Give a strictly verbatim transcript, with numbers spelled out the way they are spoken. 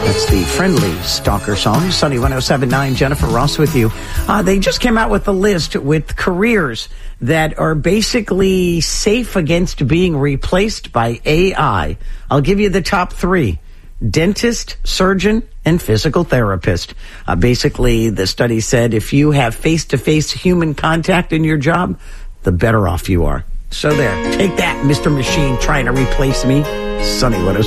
That's the friendly stalker song. Sunny one oh seven point nine, Jennifer Ross with you. Uh, they just came out with a list with careers that are basically safe against being replaced by A I. I'll give you the top three. Dentist, surgeon, and physical therapist. Uh, basically, the study said if you have face-to-face human contact in your job, the better off you are. So there. Take that, Mister Machine trying to replace me. Sunny one oh seven.